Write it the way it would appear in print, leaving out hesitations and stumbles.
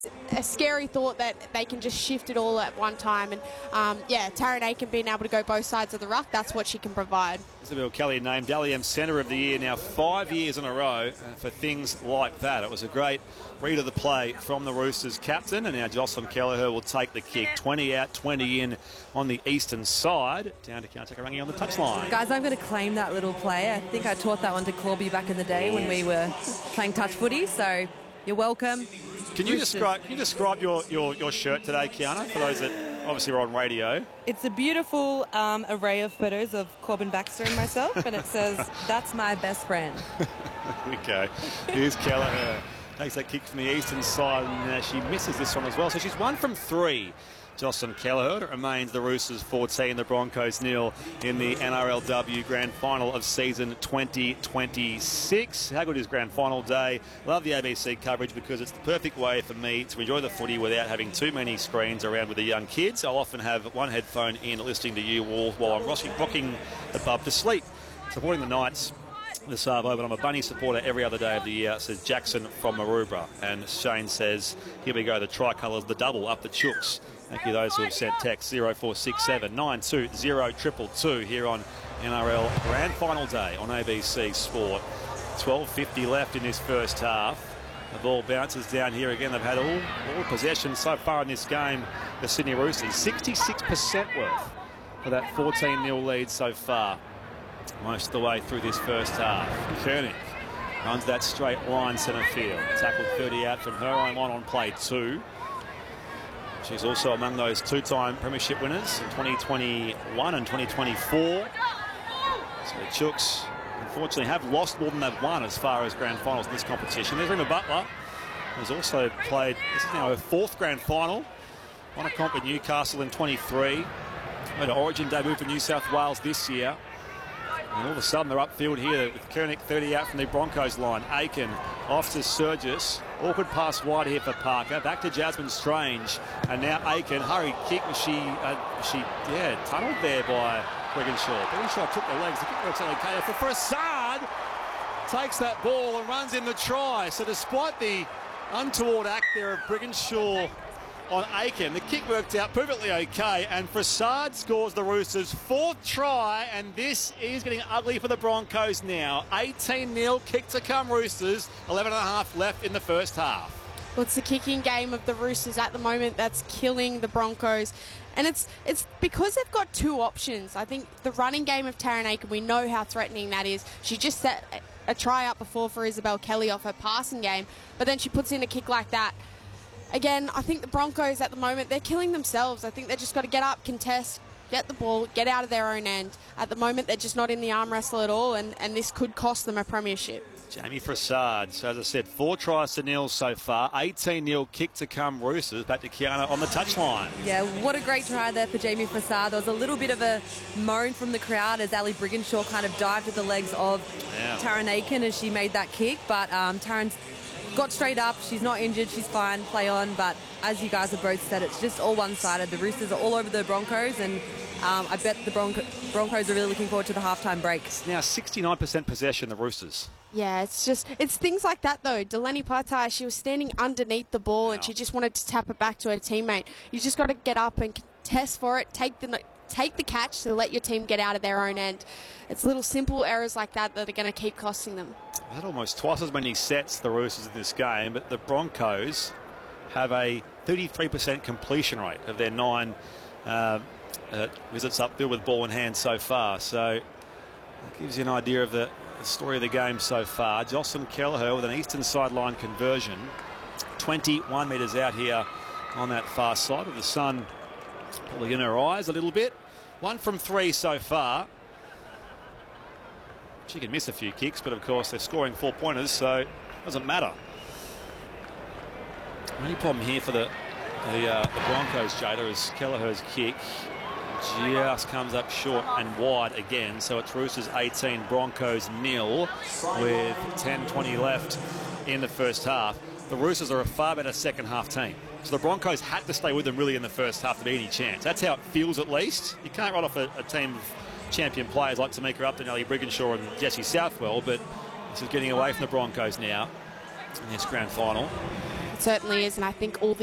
a scary thought that they can just shift it all at one time. And yeah, Taryn Aiken being able to go both sides of the ruck, that's what she can provide. Isabel Kelly named Dally M Centre of the Year now 5 years in a row for things like that. It was a great read of the play from the Roosters captain, and now Jocelyn Kelleher will take the kick. 20 out, 20 in on the eastern side. Down to Kautakarangi on the touchline. Guys, I'm going to claim that little play. I think I taught that one to Corby back in the day when we were playing touch footy, so you're welcome. Can you describe your shirt today, Kiana, for those that obviously were on radio? It's a beautiful array of photos of Corbin Baxter and myself, and it says, "That's my best friend." Okay. Here's Kelleher. Takes that kick from the eastern side, and she misses this one as well. So she's 1 from 3. Jocelyn Kelleher. It remains the Roosters 14, the Broncos nil in the NRLW Grand Final of season 2026. How good is Grand Final day? Love the ABC coverage because it's the perfect way for me to enjoy the footy without having too many screens around with the young kids. I'll often have one headphone in listening to you all while I'm rocking the pub to sleep. Supporting the Knights, the Savo, but I'm a Bunny supporter every other day of the year, says Jackson from Maroubra. And Shane says, here we go, the tricolours, the double up the Chooks. Thank you those who have sent text 0467 920 222 here on NRL Grand Final Day on ABC Sport. 12:50 left in this first half. The ball bounces down here again. They've had all possession so far in this game, the Sydney Roosters. 66% worth for that 14-0 lead so far. Most of the way through this first half. Koenig runs that straight line centre field. Tackled 30 out from her own line on play 2. She's also among those two-time premiership winners in 2021 and 2024. So the Chooks, unfortunately, have lost more than they've won as far as grand finals in this competition. There's Rima Butler, who's also played, this is now her 4th grand final. Won a comp with Newcastle in 23. Made an origin debut for New South Wales this year. And all of a sudden they're upfield here with Koenig 30 out from the Broncos line. Aiken off to Surgis. Awkward pass wide here for Parker. Back to Jasmine Strange. And now Aiken, hurried kick. She tunneled there by Brigginshaw. Brigginshaw took the legs. The kick works okay. For Prasad takes that ball and runs in the try. So despite the untoward act there of Brigginshaw on Aiken, the kick worked out perfectly okay, and Prasad scores the Roosters' 4th try, and this is getting ugly for the Broncos now. 18-0, kick to come Roosters, 11.5 left in the first half. Well, it's the kicking game of the Roosters at the moment that's killing the Broncos. And it's because they've got 2 options. I think the running game of Taryn Aiken, we know how threatening that is. She just set a try up before for Isabel Kelly off her passing game, but then she puts in a kick like that. Again, I think the Broncos at the moment, they're killing themselves. I think they've just got to get up, contest, get the ball, get out of their own end. At the moment, they're just not in the arm wrestle at all, and this could cost them a premiership. Jamie Prasad, so as I said, 4 tries to nil so far. 18-0 kick to come Roosters. Back to Kiana on the touchline. Yeah, what a great try there for Jamie Prasad. There was a little bit of a moan from the crowd as Ali Brigginshaw kind of dived at the legs of Taryn Aiken as she made that kick, but Taryn's got straight up. She's not injured. She's fine. Play on. But as you guys have both said, it's just all one-sided. The Roosters are all over the Broncos, and I bet the Broncos are really looking forward to the halftime break. It's now 69% possession, the Roosters. Yeah, it's things like that, though. Delaney Patai, she was standing underneath the ball, and she just wanted to tap it back to her teammate. You just got to get up and contest for it, take the catch to let your team get out of their own end. It's little simple errors like that that are going to keep costing them. They had almost twice as many sets, the Roosters, in this game, but the Broncos have a 33% completion rate of their 9 visits upfield with ball in hand so far. So it gives you an idea of the story of the game so far. Jocelyn Kelleher with an eastern sideline conversion. 21 metres out here on that far side with the sun probably in her eyes a little bit. 1 from 3 so far. She can miss a few kicks, but of course they're scoring 4-pointers, so it doesn't matter. The only problem here for the Broncos, Jada, is Kelleher's kick just comes up short and wide again. So it's Roosters 18, Broncos 0 with 10:20 left in the first half. The Roosters are a far better second half team. So the Broncos had to stay with them really in the first half to be any chance. That's how it feels, at least. You can't write off a team of champion players like Tamika Upton, Ali Brigginshaw and Jessie Southwell, but this is getting away from the Broncos now in this grand final. certainly is, and I think all the